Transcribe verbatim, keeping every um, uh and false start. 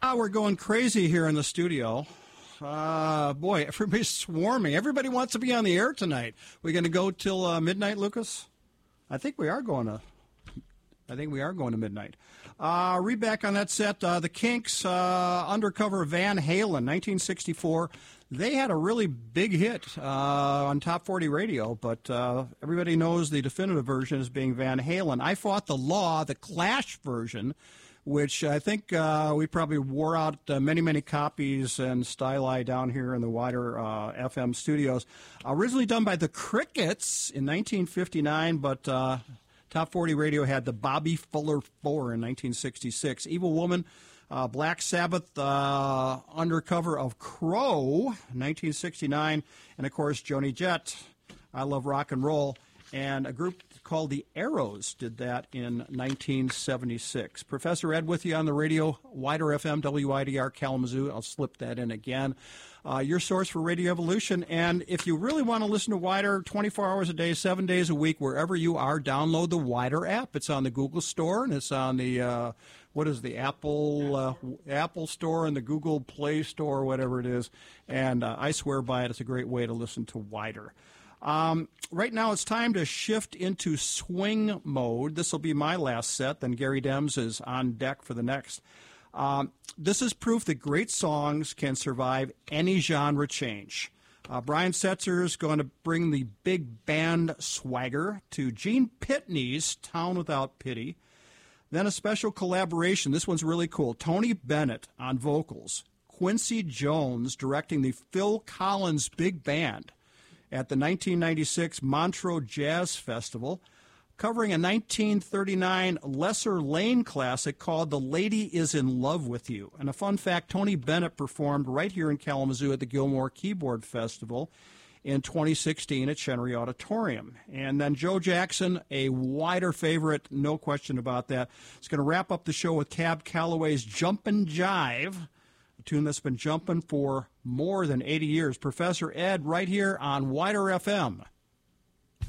We're going crazy here in the studio. Uh, boy, everybody's swarming. Everybody wants to be on the air tonight. We're going to go till uh, midnight, Lucas? I think we are going to. I think we are going to midnight. Uh, read back on that set. Uh, the Kinks, uh, Undercover Van Halen, nineteen sixty-four. They had a really big hit uh, on Top forty Radio, but uh, everybody knows the definitive version as being Van Halen. I Fought the Law, the Clash version, which I think uh, we probably wore out uh, many, many copies and styli down here in the wider uh, F M studios. Originally done by the Crickets in nineteen fifty-nine, but uh, Top forty Radio had the Bobby Fuller Four in nineteen sixty-six. Evil Woman, uh, Black Sabbath, uh, Undercover of Crow, nineteen sixty-nine, and, of course, Joni Jett, I Love Rock and Roll. And a group called the Arrows did that in nineteen seventy-six. Professor Ed with you on the radio, Wider F M, W I D R Kalamazoo. I'll slip that in again. Uh, your source for Radio Evolution. And if you really want to listen to Wider twenty-four hours a day, seven days a week, wherever you are, download the Wider app. It's on the Google Store, and it's on the, uh, what is the Apple uh, Apple Store and the Google Play Store, whatever it is. And uh, I swear by it, it's a great way to listen to Wider. Um, right now it's time to shift into swing mode. This will be my last set. Then Gary Dems is on deck for the next. Um, this is proof that great songs can survive any genre change. Uh, Brian Setzer is going to bring the big band swagger to Gene Pitney's Town Without Pity. Then a special collaboration. This one's really cool. Tony Bennett on vocals. Quincy Jones directing the Phil Collins Big Band at the nineteen ninety-six Montreux Jazz Festival, covering a nineteen thirty-nine Lesser Lane classic called The Lady Is in Love with You. And a fun fact, Tony Bennett performed right here in Kalamazoo at the Gilmore Keyboard Festival in twenty sixteen at Chenery Auditorium. And then Joe Jackson, a wider favorite, no question about that, is going to wrap up the show with Cab Calloway's Jumpin' Jive, a tune that's been jumping for more than eighty years. Professor Ed right here on Wider F M.